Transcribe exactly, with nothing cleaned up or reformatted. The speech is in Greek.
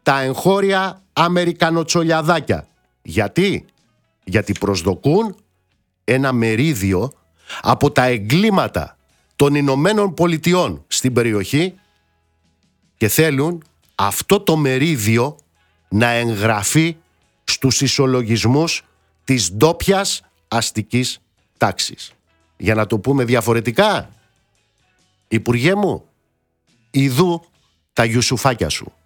τα εγχώρια αμερικανοτσολιαδάκια. Γιατί? Γιατί προσδοκούν ένα μερίδιο από τα εγκλήματα των Ηνωμένων Πολιτειών στην περιοχή και θέλουν αυτό το μερίδιο να εγγραφεί στους ισολογισμούς της ντόπιας αστικής τάξης. Για να το πούμε διαφορετικά, Υπουργέ μου, ιδού τα γιουσουφάκια σου.